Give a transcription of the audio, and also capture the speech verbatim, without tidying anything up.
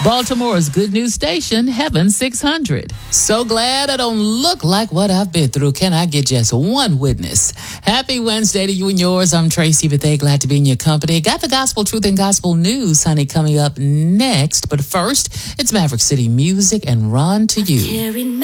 Baltimore's good news station, Heaven six hundred. So glad I don't look like what I've been through. Can I get just one witness? Happy Wednesday to you and yours. I'm Tracy Bethea. Glad to be in your company. Got the gospel truth and gospel news, honey, coming up next. But first, it's Maverick City Music and Run to You.